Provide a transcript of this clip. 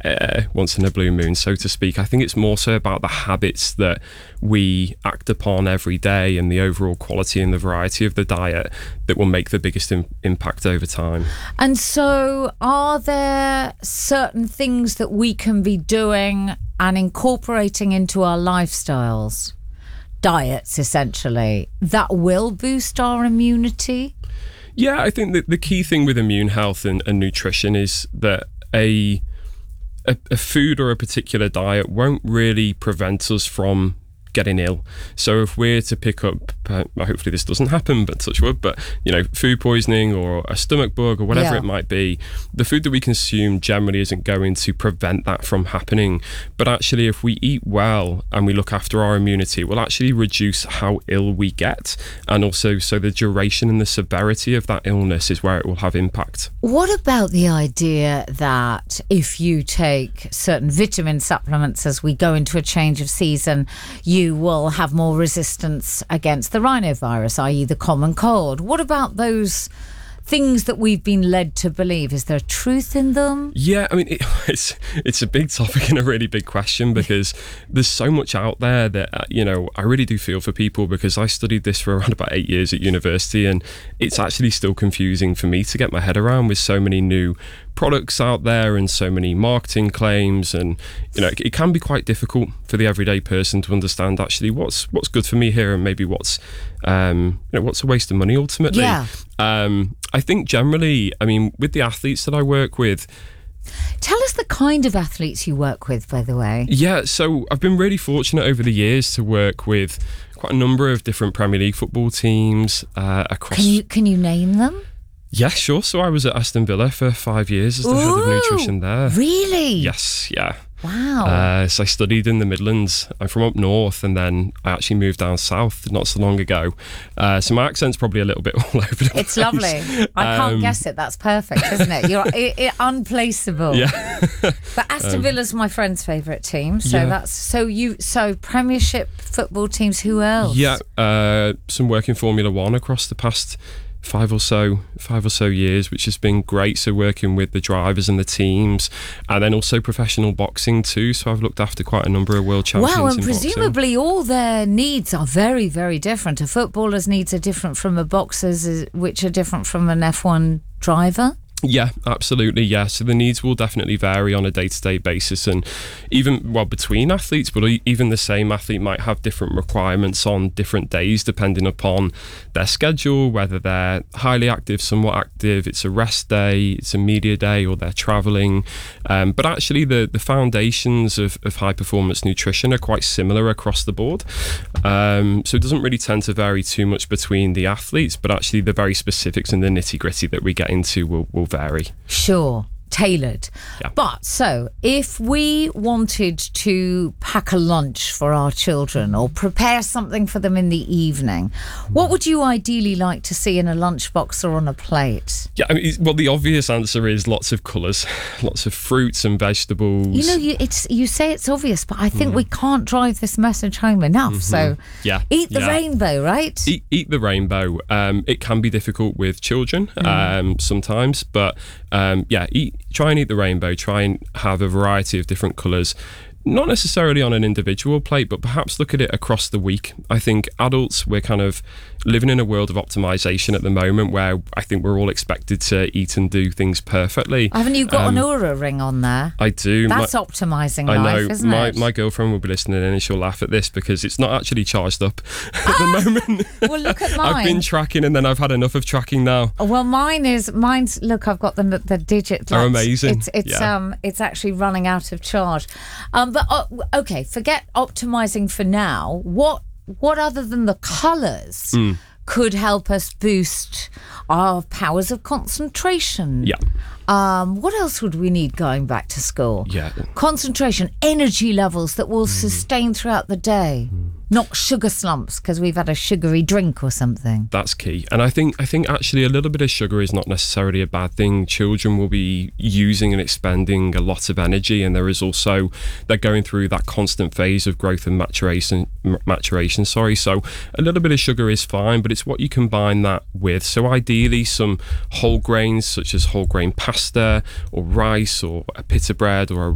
once in a blue moon, so to speak. I think it's more so about the habits that we act upon every day and the overall quality and the variety of the diet that will make the biggest impact over time. And so are there certain things that we can be doing and incorporating into our lifestyles, diets essentially, that will boost our immunity? Yeah, I think that the key thing with immune health and nutrition is that a food or a particular diet won't really prevent us from getting ill. So if we're to pick up, hopefully this doesn't happen, but touch wood, but food poisoning or a stomach bug or whatever it might be, the food that we consume generally isn't going to prevent that from happening. But actually, if we eat well and we look after our immunity, it will actually reduce how ill we get, and also so the duration and the severity of that illness is where it will have impact. What about the idea that if you take certain vitamin supplements as we go into a change of season, you will have more resistance against the rhinovirus, i.e. the common cold? What about those things that we've been led to believe? Is there truth in them? Yeah, I mean, it's a big topic and a really big question, because there's so much out there that, I really do feel for people, because I studied this for around about 8 years at university, and it's actually still confusing for me to get my head around with so many new products out there and so many marketing claims, and it can be quite difficult for the everyday person to understand actually what's good for me here, and maybe what's a waste of money ultimately. Yeah. I think generally, with the athletes that I work with, tell us the kind of athletes you work with, by the way. Yeah, so I've been really fortunate over the years to work with quite a number of different Premier League football teams across. Can you name them? Yeah, sure. So I was at Aston Villa for 5 years as the head of nutrition there. Really? Yes, yeah. Wow. So I studied in the Midlands. I'm from up north, and then I actually moved down south not so long ago. So my accent's probably a little bit all over the place. It's lovely. I can't guess it. That's perfect, isn't it? You're unplaceable. Yeah. But Aston Villa's my friend's favourite team. So yeah. that's so Premiership football teams. Who else? Yeah, some work in Formula One across the past five or so years, which has been great. So working with the drivers and the teams, and then also professional boxing too. So I've looked after quite a number of world champions. Wow, and in presumably boxing. all their needs are very, very different. A footballer's needs are different from a boxer's, which are different from an F1 driver. Yeah, absolutely. Yeah, so the needs will definitely vary on a day-to-day basis, and even between athletes, but even the same athlete might have different requirements on different days depending upon their schedule, whether they're highly active, somewhat active, it's a rest day, it's a media day, or they're traveling. But actually the foundations of high performance nutrition are quite similar across the board. So it doesn't really tend to vary too much between the athletes, but actually the very specifics and the nitty-gritty that we get into will vary. Sure. Tailored. Yeah. But so if we wanted to pack a lunch for our children or prepare something for them in the evening, what would you ideally like to see in a lunchbox or on a plate? Yeah, the obvious answer is lots of colours, lots of fruits and vegetables. You say it's obvious, but I think we can't drive this message home enough. So eat the rainbow, right? Eat the rainbow. It can be difficult with children sometimes, but try and eat the rainbow. Try and have a variety of different colours. Not necessarily on an individual plate, but perhaps look at it across the week. I think adults, we're kind of living in a world of optimization at the moment where I think we're all expected to eat and do things perfectly. Haven't you got an Oura ring on there? I do. That's optimizing life, isn't it? My girlfriend will be listening in and she'll laugh at this because it's not actually charged up at the moment. Well, look at mine. I've been tracking and then I've had enough of tracking now. Well, mine's look, I've got the digit. They're amazing. It's actually running out of charge. But okay, forget optimizing for now. What other than the colours could help us boost our powers of concentration? Yeah. What else would we need going back to school? Yeah. Concentration, energy levels that will sustain throughout the day. Not sugar slumps because we've had a sugary drink or something. That's key. And I think actually a little bit of sugar is not necessarily a bad thing. Children will be using and expending a lot of energy, and they're going through that constant phase of growth and maturation. So a little bit of sugar is fine, but it's what you combine that with. So ideally some whole grains such as whole grain pasta or rice or a pita bread or a